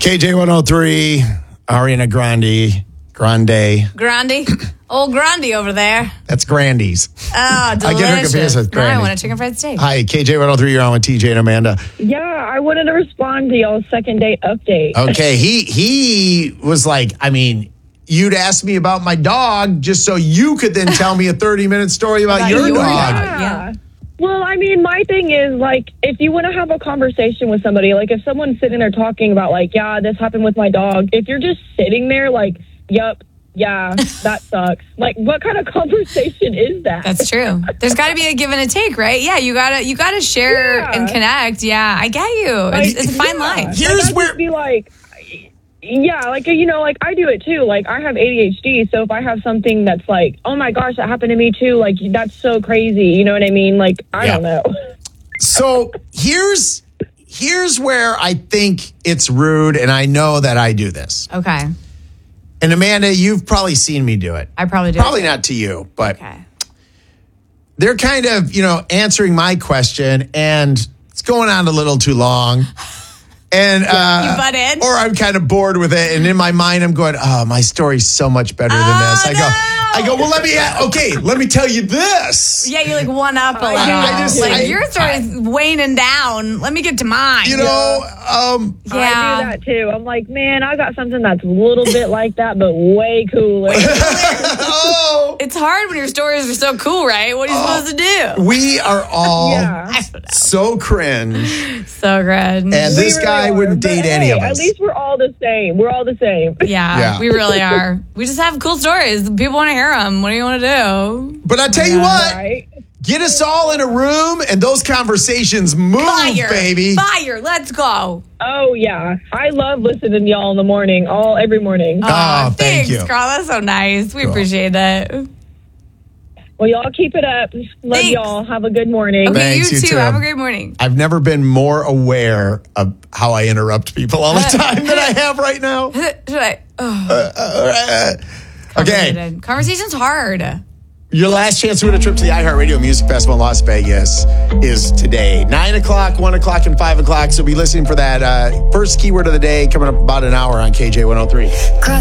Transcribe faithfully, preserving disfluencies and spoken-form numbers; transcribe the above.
K J one oh three, Ariana Grande. Grande. Grande. Old Grande over there. That's Grandy's. Oh, delicious. I get her confused with Grandy. I want a chicken fried steak. Hi, K J one oh three, you're on with T J and Amanda. Yeah, I wanted to respond to y'all's second date update. Okay, he he was like, I mean, you'd ask me about my dog just so you could then tell me a thirty-minute story about, about your, your dog. Yeah. yeah. Well, I mean, my thing is, like, if you want to have a conversation with somebody, like, if someone's sitting there talking about, like, yeah, this happened with my dog, if you're just sitting there, like, yep, yeah, that sucks. Like, what kind of conversation is that? That's true. There's got to be a give and a take, right? Yeah, you gotta you gotta share yeah. and connect. Yeah, I get you. Like, it's, it's a fine yeah. line. Here's like, where be like, yeah, like, you know, like, I do it too. Like, I have A D H D, so if I have something that's like, oh my gosh, that happened to me too, like, that's so crazy. You know what I mean? Like, I yeah. don't know. So here's here's where I think it's rude, and I know that I do this. Okay. And Amanda, you've probably seen me do it. I probably do. Probably not to you, but okay. They're kind of, you know, answering my question, and it's going on a little too long. And uh, you butt in? Or I'm kind of bored with it, and in my mind, I'm going, "Oh, my story's so much better than oh, this." I no. go, I go. Well, let me. Okay, let me tell you this. Yeah, you're like one up a little. I just, like I, your story's waning down. Let me get to mine. You know, um, yeah. I do that too. I'm like, man, I got something that's a little bit like that, but way cooler. oh, it's hard when your stories are so cool, right? What are you oh, supposed to do? We are all yeah. so cringe, so cringe, and we this really guy are, wouldn't date hey, any of us. At least we're all the same. We're all the same. Yeah, yeah. we really are. We just have cool stories. People want to hear them. What do you want to do? But I tell yeah. you what, right? Get us all in a room and those conversations move, Fire, baby. Fire, let's go. Oh, yeah. I love listening to y'all in the morning, all every morning. Oh, oh thank thanks, you. Carl. That's so nice. We cool. appreciate it. Well, y'all keep it up. Love thanks. y'all. Have a good morning. Okay, Thanks, you, you too. too. Have a great morning. I've never been more aware of how I interrupt people all the time than I have right now. Should I? Oh. Uh, uh, uh, okay. Conversation's hard. Your last chance to win a trip to the iHeartRadio Music Festival in Las Vegas is today. nine o'clock, one o'clock, and five o'clock. So be listening for that uh, first keyword of the day coming up about an hour on K J one oh three. Cross